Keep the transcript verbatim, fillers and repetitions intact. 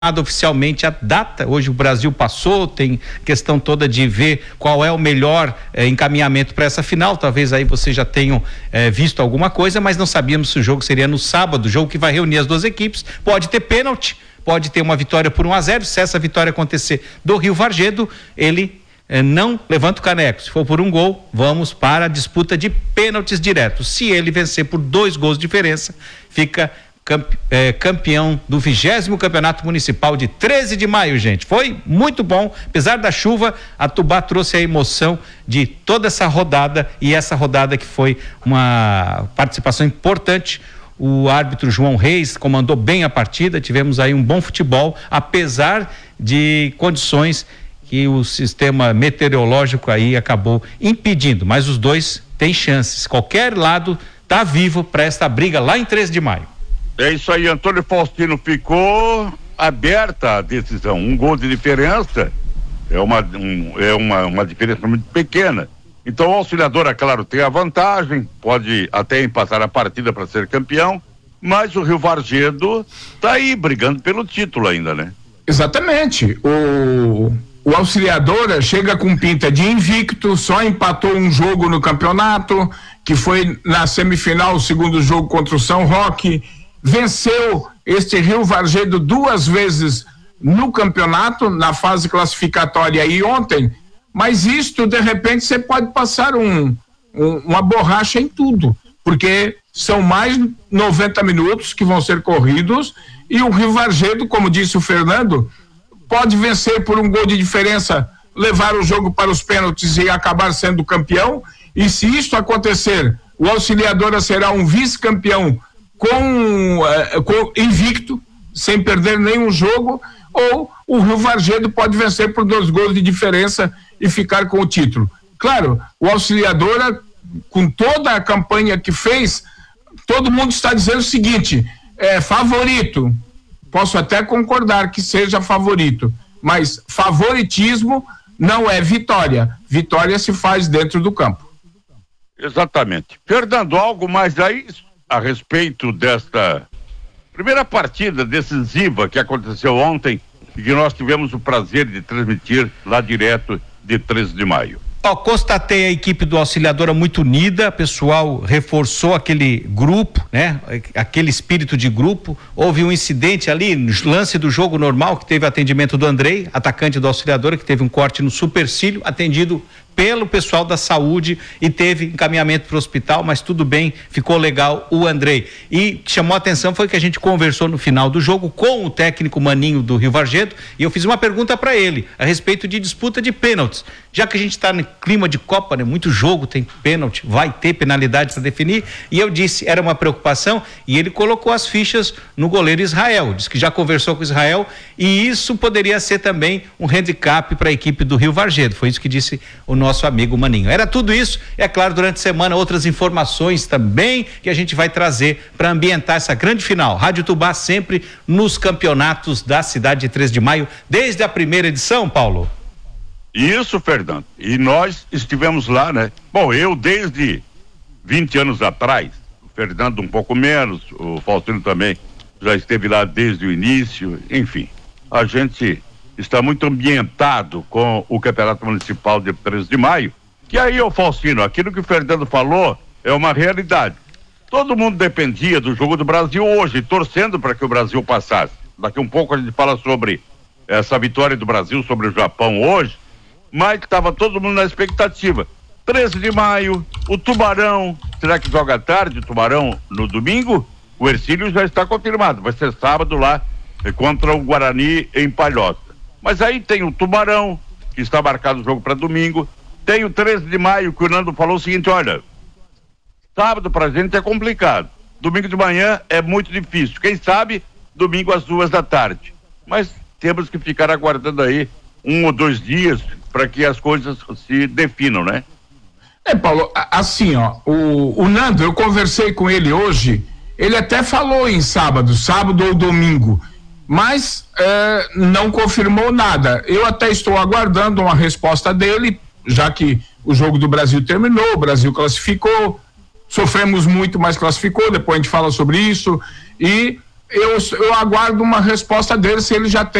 oficialmente a data. Hoje o Brasil passou, tem questão toda de ver qual é o melhor eh, encaminhamento para essa final. Talvez aí vocês já tenham eh, visto alguma coisa, mas não sabíamos se o jogo seria no sábado, jogo que vai reunir as duas equipes. Pode ter pênalti, pode ter uma vitória por um a zero. Se essa vitória acontecer do Rio Vargedo, ele eh, não levanta o caneco. Se for por um gol, vamos para a disputa de pênaltis diretos. Se ele vencer por dois gols de diferença, fica campeão do vigésimo campeonato municipal de treze de maio, gente. Foi muito bom, apesar da chuva, a Tubá trouxe a emoção de toda essa rodada, e essa rodada que foi uma participação importante. O árbitro João Reis comandou bem a partida, tivemos aí um bom futebol, apesar de condições que o sistema meteorológico aí acabou impedindo, mas os dois têm chances, qualquer lado tá vivo para esta briga lá em treze de maio. É isso aí, Antônio Faustino, ficou aberta a decisão. Um gol de diferença é uma, um, é uma, uma diferença muito pequena. Então o Auxiliador, é claro, tem a vantagem, pode até empatar a partida para ser campeão, mas o Rio Vargedo tá aí brigando pelo título ainda, né? Exatamente. O, o Auxiliadora chega com pinta de invicto, só empatou um jogo no campeonato, que foi na semifinal, o segundo jogo contra o São Roque. Venceu este Rio Vargedo duas vezes no campeonato, na fase classificatória e ontem, mas isto, de repente, você pode passar um, um, uma borracha em tudo, porque são mais noventa minutos que vão ser corridos, e o Rio Vargedo, como disse o Fernando, pode vencer por um gol de diferença, levar o jogo para os pênaltis e acabar sendo campeão, e se isto acontecer, o Auxiliadora será um vice-campeão Com, uh, com invicto, sem perder nenhum jogo, ou o Rio Vargedo pode vencer por dois gols de diferença e ficar com o título. Claro, o Auxiliadora, com toda a campanha que fez, todo mundo está dizendo o seguinte: é favorito. Posso até concordar que seja favorito, mas favoritismo não é vitória. Vitória se faz dentro do campo. Exatamente. Fernando, algo mais aí a respeito desta primeira partida decisiva que aconteceu ontem e que nós tivemos o prazer de transmitir lá direto de treze de maio. Ó, constatei a equipe do Auxiliadora muito unida, o pessoal reforçou aquele grupo, né? Aquele espírito de grupo. Houve um incidente ali, no lance do jogo normal, que teve atendimento do Andrei, atacante do Auxiliadora, que teve um corte no supercílio, atendido pelo pessoal da saúde e teve encaminhamento para o hospital, mas tudo bem, ficou legal o Andrei. E que chamou a atenção foi que a gente conversou no final do jogo com o técnico Maninho do Rio Vargedo, e eu fiz uma pergunta para ele a respeito de disputa de pênaltis. Já que a gente está no clima de Copa, né? Muito jogo tem pênalti, vai ter penalidades a definir, e eu disse, era uma preocupação, e ele colocou as fichas no goleiro Israel, disse que já conversou com Israel, e isso poderia ser também um handicap para a equipe do Rio Vargedo. Foi isso que disse o nosso amigo Maninho. Era tudo isso, é claro, durante a semana outras informações também que a gente vai trazer para ambientar essa grande final. Rádio Tubá sempre nos campeonatos da cidade de treze de maio, desde a primeira edição, Paulo. Isso, Fernando, e nós estivemos lá, né? Bom, eu desde vinte anos atrás, o Fernando um pouco menos, o Faustino também já esteve lá desde o início, enfim, a gente está muito ambientado com o Campeonato Municipal de treze de maio, que aí, ô Faustino, aquilo que o Fernando falou é uma realidade. Todo mundo dependia do jogo do Brasil hoje, torcendo para que o Brasil passasse. Daqui um pouco a gente fala sobre essa vitória do Brasil sobre o Japão hoje, mas estava todo mundo na expectativa. treze de maio, o Tubarão, será que joga tarde o Tubarão no domingo? O Hercílio já está confirmado, vai ser sábado lá contra o Guarani em Palhoça. Mas aí tem o Tubarão, que está marcado o jogo para domingo, tem o treze de maio, que o Nando falou o seguinte: olha, sábado pra gente é complicado, domingo de manhã é muito difícil, quem sabe domingo às duas da tarde, mas temos que ficar aguardando aí um ou dois dias para que as coisas se definam, né? É, Paulo, assim, ó, o, o Nando, eu conversei com ele hoje, ele até falou em sábado, sábado ou domingo, mas é, não confirmou nada. Eu até estou aguardando uma resposta dele, já que o jogo do Brasil terminou, o Brasil classificou, sofremos muito, mas classificou, depois a gente fala sobre isso, e eu, eu aguardo uma resposta dele se ele já tem